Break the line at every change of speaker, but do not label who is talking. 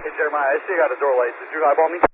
Hey, Jeremiah, I see you got a door light. Did you eyeball me?